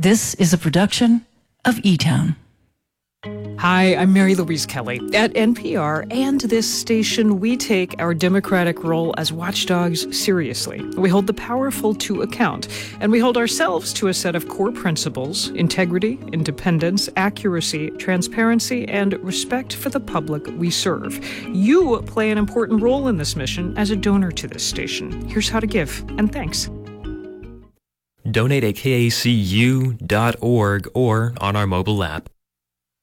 This is a production of E-Town. Hi, I'm Mary Louise Kelly. At NPR and this station, we take our democratic role as watchdogs seriously. We hold the powerful to account, and we hold ourselves to a set of core principles: integrity, independence, accuracy, transparency, and respect for the public we serve. You play an important role in this mission as a donor to this station. Here's how to give, and thanks. Donate at KACU.org or on our mobile app.